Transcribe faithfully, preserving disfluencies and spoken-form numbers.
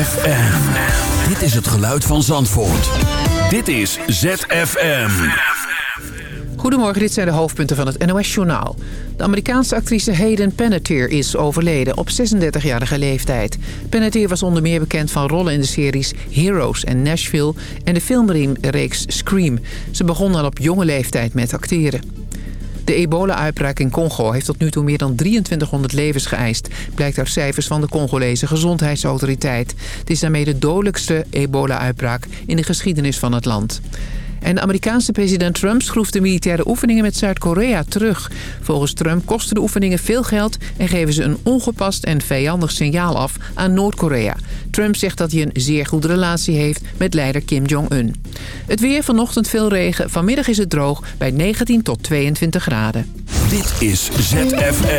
F M. Dit is het geluid van Zandvoort. Dit is Z F M. Goedemorgen, dit zijn de hoofdpunten van het N O S-journaal. De Amerikaanse actrice Hayden Panettiere is overleden op zesendertigjarige leeftijd. Panettiere was onder meer bekend van rollen in de series Heroes en Nashville en de filmreeks Scream. Ze begon al op jonge leeftijd met acteren. De ebola-uitbraak in Congo heeft tot nu toe meer dan drieëntwintighonderd levens geëist, blijkt uit cijfers van de Congolese Gezondheidsautoriteit. Het is daarmee de dodelijkste ebola-uitbraak in de geschiedenis van het land. En de Amerikaanse president Trump schroeft de militaire oefeningen met Zuid-Korea terug. Volgens Trump kosten de oefeningen veel geld en geven ze een ongepast en vijandig signaal af aan Noord-Korea. Trump zegt dat hij een zeer goede relatie heeft met leider Kim Jong-un. Het weer, vanochtend veel regen, vanmiddag is het droog bij negentien tot tweeëntwintig graden. Dit is Z F M.